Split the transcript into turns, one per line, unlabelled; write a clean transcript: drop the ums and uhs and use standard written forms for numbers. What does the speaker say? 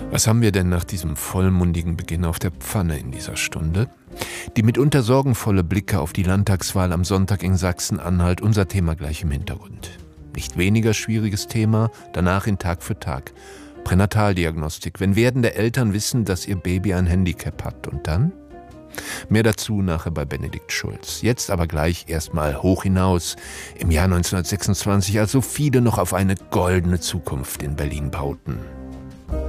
Was haben wir denn nach diesem vollmundigen Beginn auf der Pfanne in dieser Stunde? Die mitunter sorgenvolle Blicke auf die Landtagswahl am Sonntag in Sachsen-Anhalt, unser Thema gleich im Hintergrund. Nicht weniger schwieriges Thema, danach in Tag für Tag. Pränataldiagnostik, wenn werdende Eltern wissen, dass ihr Baby ein Handicap hat. Und dann? Mehr dazu nachher bei Benedikt Schulz. Jetzt aber gleich erstmal hoch hinaus. Im Jahr 1926, als so viele noch auf eine goldene Zukunft in Berlin bauten.